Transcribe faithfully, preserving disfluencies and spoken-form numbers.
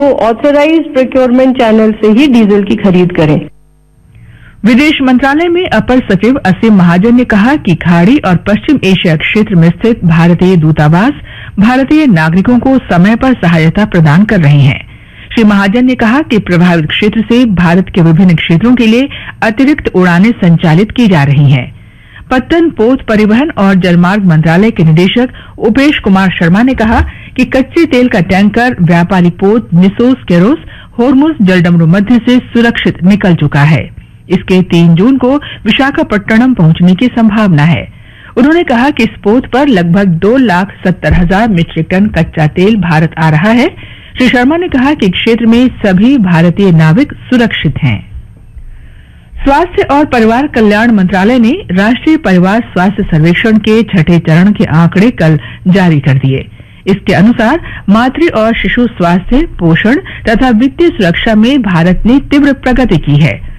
वो authorised procurement channel से ही diesel की खरीद करें। विदेश मंत्रालय में अपर सचिव असीम महाजन ने कहा कि खाड़ी और पश्चिम एशिया क्षेत्र में स्थित भारतीय दूतावास भारतीय नागरिकों को समय पर सहायता प्रदान कर रहे हैं। श्री महाजन ने कहा कि प्रभावित क्षेत्र से भारत के विभिन्न क्षेत्रों के लिए अतिरिक्त उड़ानें संचालित की जा रही हैं। पत्तन पोत परिवहन और जलमार्ग मंत्रालय के निदेशक उपेश कुमार शर्मा ने कहा कि कच्चे तेल का टैंकर व्यापारी पोत निसोस केरोस होर्मुज जलडमरू मध्य से सुरक्षित निकल चुका है। इसके तीन जून को विशाखापट्टनम पहुंचने की संभावना है। उन्होंने कहा कि इस पोत पर लगभग दो लाख सत्तर हजार मीट्रिक टन कच्चा तेल भारत आ रहा है। श्री शर्मा ने कहा कि क्षेत्र में सभी भारतीय नाविक सुरक्षित हैं। स्वास्थ्य और परिवार कल्याण मंत्रालय ने राष्ट्रीय परिवार स्वास्थ्य सर्वेक्षण के छठे चरण के आंकड़े कल जारी कर दिए। इसके अनुसार मातृ और शिशु स्वास्थ्य, पोषण तथा वित्तीय सुरक्षा में भारत ने तीव्र प्रगति की है।